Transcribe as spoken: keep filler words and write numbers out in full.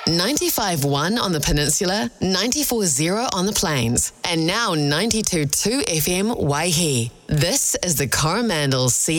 ninety-five point one on the peninsula, ninety-four point zero on the plains, and now ninety-two point two F M Waihi. This is the Coromandel C